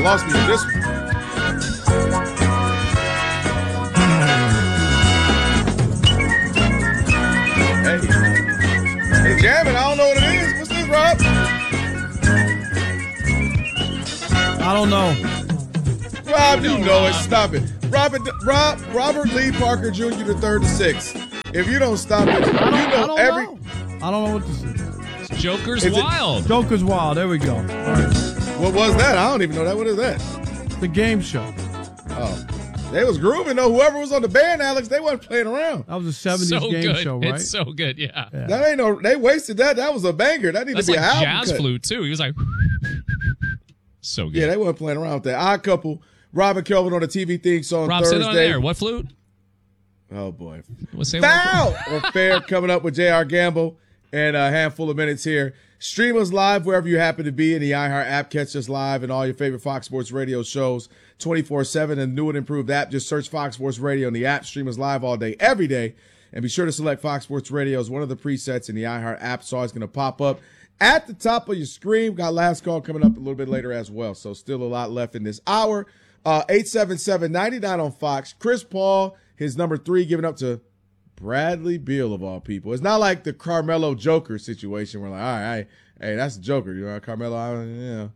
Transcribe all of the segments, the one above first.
lost me with this one. Hey, jamming. I don't know what it is. What's this, Rob? I don't know. Rob, you know it. Stop it. Robert Lee Parker Jr. the third to sixth. If you don't stop it, I don't know what this is. It's Joker's Wild. Joker's Wild. There we go. All right. What was that? I don't even know that. What is that? The game show. Oh. They was grooving, though. Whoever was on the band, Alex, they wasn't playing around. That was a 70s game show, right? It's so good, yeah. That ain't no. They wasted that. That was a banger. That needed to be like an album jazz cut. flute, too. He was like, so good. Yeah, they wasn't playing around with that. Odd Couple, Rob and Kelvin on the TV theme song Rob, Thursday. sit on there. What flute? Oh, boy. Foul or fair coming up with J.R. Gamble and a handful of minutes here. Stream us live wherever you happen to be in the iHeart app. Catch us live in all your favorite Fox Sports Radio shows 24/7 and the new and improved app. Just search Fox Sports Radio in the app. Stream us live all day, every day. And be sure to select Fox Sports Radio as one of the presets in the iHeart app. It's always going to pop up at the top of your screen. Got last call coming up a little bit later as well. So still a lot left in this hour. 877-99 on Fox. Chris Paul, his number 3, giving up to Bradley Beal of all people. It's not like the Carmelo Joker situation. We're like, all right, hey, that's a Joker. You know, Carmelo, you know.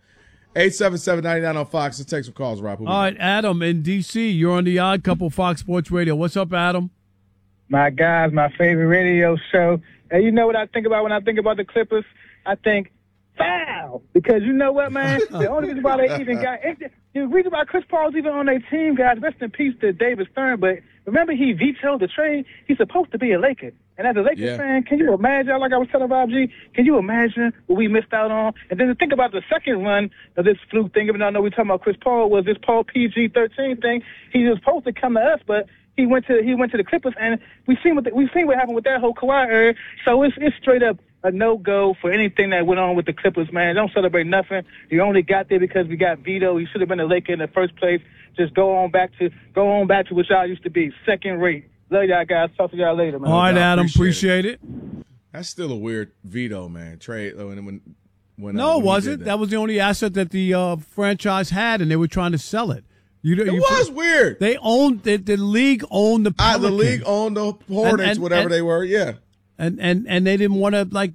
877-99 on Fox. Let's take some calls, Rob. All right, Adam in D.C., you're on the Odd Couple Fox Sports Radio. What's up, Adam? My guys, my favorite radio show. And you know what I think about when I think about the Clippers? I think foul. Because you know what, man? The only reason why they even got – the reason why Chris Paul's even on their team, guys, rest in peace to David Stern, but remember he vetoed the trade? He's supposed to be a Laker. And as a Lakers fan, can you imagine, like I was telling Rob G, can you imagine what we missed out on? And then to think about the second run of this fluke thing, even though I know we're talking about Chris Paul, was this Paul PG-13 thing. He was supposed to come to us, but he went to the Clippers, and we've seen what happened with that whole Kawhi era. So it's straight up a no-go for anything that went on with the Clippers, man. Don't celebrate nothing. You only got there because we got Vito. You should have been a Laker in the first place. Just go on back to what y'all used to be, second rate. Love y'all guys. Talk to y'all later, man. All right, Adam. Appreciate it. That's still a weird veto, man. Trade when no, it wasn't. That was the only asset that the franchise had, and they were trying to sell it. It was weird. They owned the league owned the Pelicans. The league owned the Hornets, whatever they were. Yeah, and they didn't want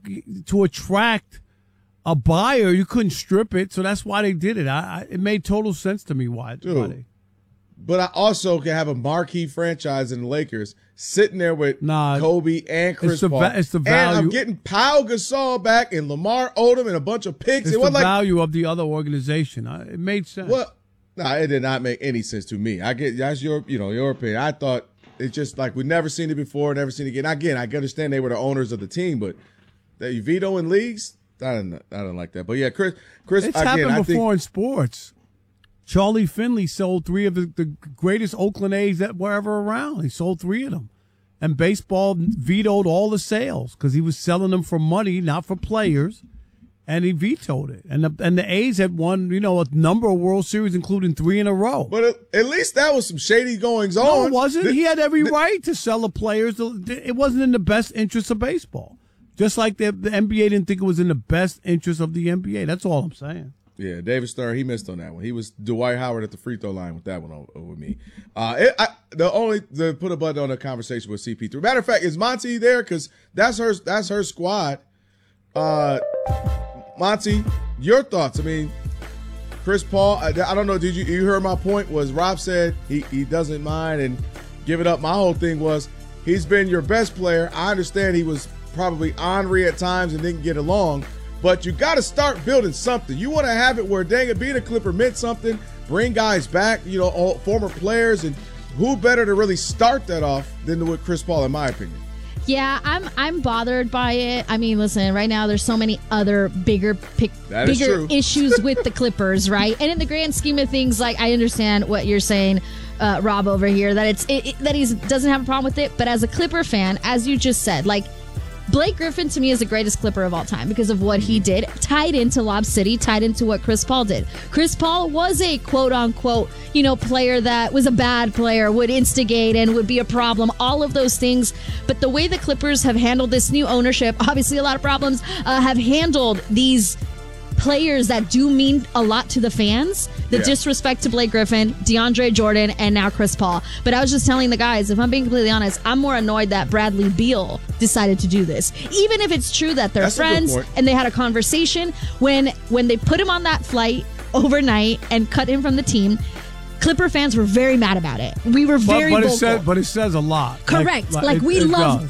to attract a buyer. You couldn't strip it, so that's why they did it. It made total sense to me why they. But I also can have a marquee franchise in the Lakers sitting there with Kobe and Chris Paul. It's the value. And I'm getting Pau Gasol back and Lamar Odom and a bunch of picks. It's the value of the other organization. It made sense. Well, it did not make any sense to me. I get that's your opinion. I thought it's just like we've never seen it before, never seen it again. Again, I understand they were the owners of the team, but they vetoing leagues, I don't like that. But yeah, Chris. It's happened before in sports. Charlie Finley sold 3 of the greatest Oakland A's that were ever around. He sold 3 of them. And baseball vetoed all the sales because he was selling them for money, not for players. And he vetoed it. And the A's had won, a number of World Series, including 3 in a row. But at least that was some shady goings on. No, it wasn't. He had every right to sell the players. It wasn't in the best interest of baseball. Just like the NBA didn't think it was in the best interest of the NBA. That's all I'm saying. Yeah, David Stern, he missed on that one. He was Dwight Howard at the free throw line with that one over me. To put a button on the conversation with CP3. Matter of fact, is Monty there? Because that's her squad. Monty, your thoughts? I mean, Chris Paul. I don't know. Did you heard my point? Was Rob said he doesn't mind and give it up. My whole thing was he's been your best player. I understand he was probably ornery at times and didn't get along. But you got to start building something. You want to have it where, dang it, being a Clipper meant something, bring guys back, former players, and who better to really start that off than with Chris Paul, in my opinion. Yeah, I'm bothered by it. I mean, listen, right now there's so many other bigger issues with the Clippers, right? And in the grand scheme of things, like I understand what you're saying, Rob, over here, that that he doesn't have a problem with it. But as a Clipper fan, as you just said, Blake Griffin, to me, is the greatest Clipper of all time because of what he did, tied into Lob City, tied into what Chris Paul did. Chris Paul was a quote-unquote, player that was a bad player, would instigate and would be a problem, all of those things. But the way the Clippers have handled this new ownership, obviously a lot of problems, have handled these players that do mean a lot to the fans. The disrespect to Blake Griffin, DeAndre Jordan, and now Chris Paul. But I was just telling the guys, if I'm being completely honest, I'm more annoyed that Bradley Beal decided to do this. Even if it's true that they're friends and they had a conversation, when they put him on that flight overnight and cut him from the team, Clipper fans were very mad about it. We were very vocal. But it says a lot. Correct. Like we love